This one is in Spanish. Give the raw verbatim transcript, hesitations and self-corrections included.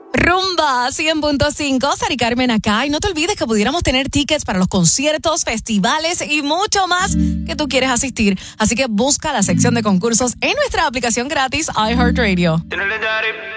Rumba cien punto cinco, Sari Carmen acá. Y no te olvides que pudiéramos tener tickets para los conciertos, festivales y mucho más que tú quieres asistir. Así que busca la sección de concursos en nuestra aplicación gratis iHeartRadio.